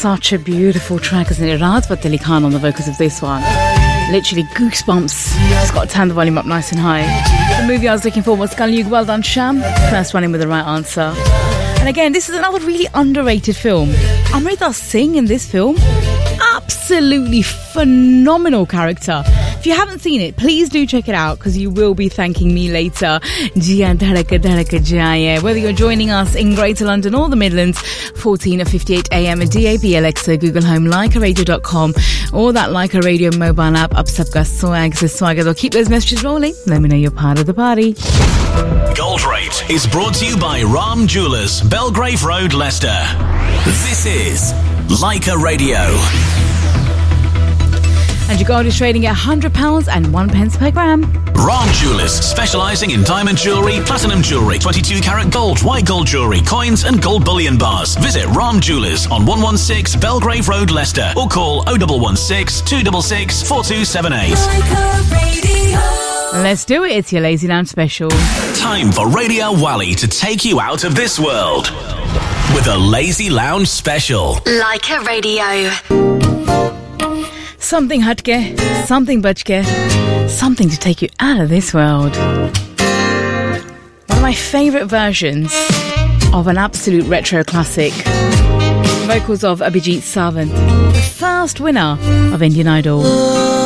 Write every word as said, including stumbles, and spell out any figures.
such a beautiful track, isn't it? Rahat Fateh Ali Khan on the vocals of this one. Literally goosebumps. Just got to turn the volume up nice and high. The movie I was looking for was Kalyug. Well done, Sham. First one in with the right answer. And again, this is another really underrated film. Amrita Singh in this film, absolutely phenomenal character. If you haven't seen it, please do check it out, because you will be thanking me later. Whether you're joining us in Greater London or the Midlands, fourteen fifty-eight a m, D A B, Alexa, Google Home, Leica Radio dot com, or that Leica Radio mobile app. Ab sabka swag se swagad. Or keep those messages rolling. Let me know you're part of the party. Gold Rate is brought to you by Ram Jewellers, Belgrave Road, Leicester. This is Leica Radio. And your gold is trading at one hundred pounds and one pence per gram. Ram Jewellers, specialising in diamond jewellery, platinum jewellery, twenty-two carat gold, white gold jewellery, coins and gold bullion bars. Visit Ram Jewellers on one one six Belgrave Road, Leicester, or call oh one one six, two six six, four two seven eight. Let's do it. It's your Lazy Lounge special. Time for Radio Wally to take you out of this world with a Lazy Lounge special. Leica Radio. Something hatke, something bachke, something to take you out of this world. One of my favourite versions of an absolute retro classic. Vocals of Abhijit Sawant, the first winner of Indian Idol.